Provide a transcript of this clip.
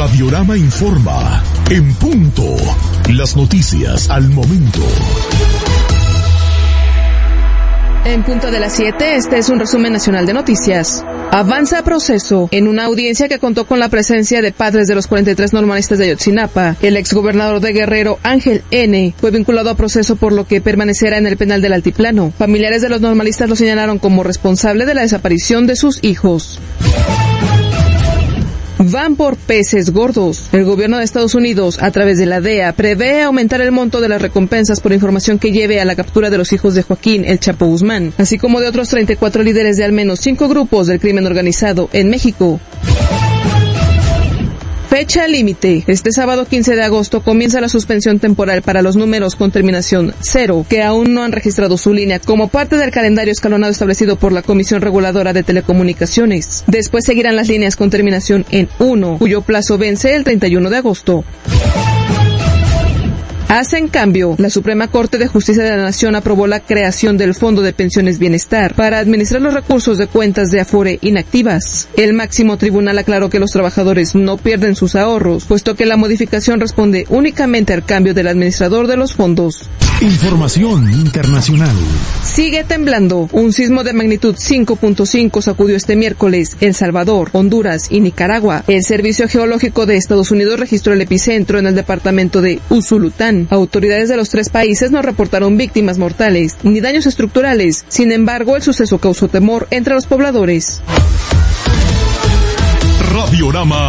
Radiorama informa, en punto, las noticias al momento. En punto de las 7, este es un resumen nacional de noticias. Avanza proceso. En una audiencia que contó con la presencia de padres de los 43 normalistas de Ayotzinapa, el exgobernador de Guerrero, Ángel N., fue vinculado a proceso por lo que permanecerá en el penal del Altiplano. Familiares de los normalistas lo señalaron como responsable de la desaparición de sus hijos. Van por peces gordos. El gobierno de Estados Unidos, a través de la DEA, prevé aumentar el monto de las recompensas por información que lleve a la captura de los hijos de Joaquín El Chapo Guzmán, así como de otros 34 líderes de al menos 5 grupos del crimen organizado en México. Fecha límite. Este sábado 15 de agosto comienza la suspensión temporal para los números con terminación 0, que aún no han registrado su línea como parte del calendario escalonado establecido por la Comisión Reguladora de Telecomunicaciones. Después seguirán las líneas con terminación en 1, cuyo plazo vence el 31 de agosto. Hacen cambio. La Suprema Corte de Justicia de la Nación aprobó la creación del Fondo de Pensiones Bienestar para administrar los recursos de cuentas de Afore inactivas. El máximo tribunal aclaró que los trabajadores no pierden sus ahorros, puesto que la modificación responde únicamente al cambio del administrador de los fondos. Información internacional. Sigue temblando. Un sismo de magnitud 5.5 sacudió este miércoles El Salvador, Honduras y Nicaragua. El Servicio Geológico de Estados Unidos registró el epicentro en el departamento de Usulután. Autoridades de los 3 países no reportaron víctimas mortales ni daños estructurales. Sin embargo, el suceso causó temor entre los pobladores. Radiorama.